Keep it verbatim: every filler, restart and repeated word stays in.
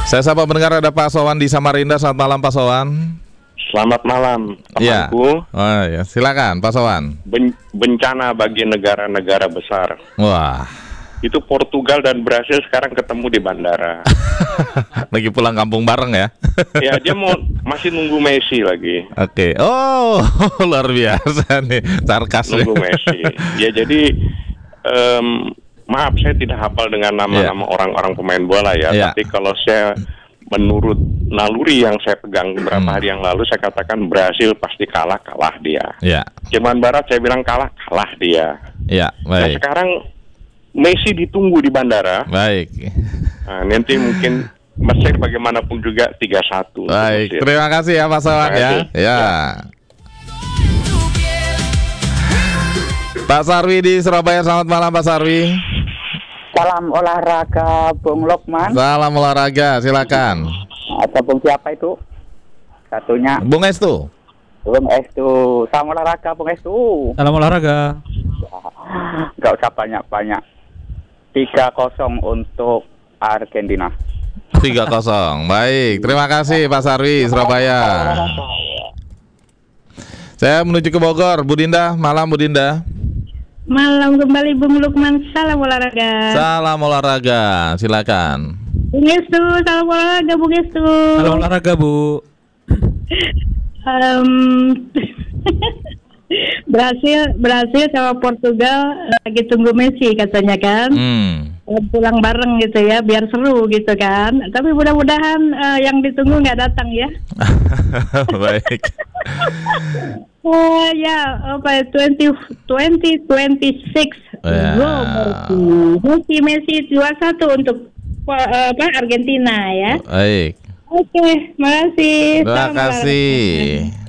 Saya sapa pendengar, ada Pak Sowan di Samarinda. Selamat malam Pak Sowan. Selamat malam, Iya. temanku. Oh ya, silakan Pak Sowan. Ben- bencana bagi negara-negara besar. Wah. Itu Portugal dan Brasil sekarang ketemu di bandara. Lagi pulang kampung bareng ya. Ya, dia mau masih nunggu Messi lagi. Oke. Oh, luar biasa nih, sarkas. Nunggu Messi. Ya, jadi em, maaf saya tidak hafal dengan nama-nama orang-orang pemain bola ya. Yeah. Tapi kalau saya menurut naluri yang saya pegang beberapa Hmm. hari yang lalu, saya katakan Brasil pasti kalah, kalah dia. Ya, Jerman Barat saya bilang kalah, kalah dia. ya, Nah, baik, sekarang Messi ditunggu di bandara. baik, Nah, nanti mungkin Mesir bagaimanapun juga tiga satu. baik. Terima kasih ya Pak Sowan Terima ya. kasih. Ya. Pak Sarwi di Surabaya, selamat malam Pak Sarwi. Salam olahraga Bung Lokman. Salam olahraga, silakan. Atau Bung siapa itu? Satunya Bung Estu. Bung Estu. Salam olahraga Bung Estu. Salam olahraga. Gak usah banyak-banyak. tiga kosong untuk Argentina. tiga kosong. Baik, terima kasih Pak Sarwi Surabaya. Saya menuju ke Bogor. Bu Dinda, malam Bu Dinda. Malam kembali Bung Lukman, salam olahraga. Salam olahraga, silakan. Bung Estu, salam olahraga Bung Estu. Salam olahraga, Bu. Em, Brasil, Brasil sama Portugal lagi tunggu Messi katanya kan. Hmm. Pulang bareng gitu ya, biar seru gitu kan. Tapi mudah-mudahan eh, yang ditunggu nggak datang ya. Baik. Oh ya, apa twenty twenty twenty six. Ya. Go Messi, Messi dua satu untuk eh, apa Argentina ya. Baik. Oke, makasih. Terima Salam olahraga. kasih.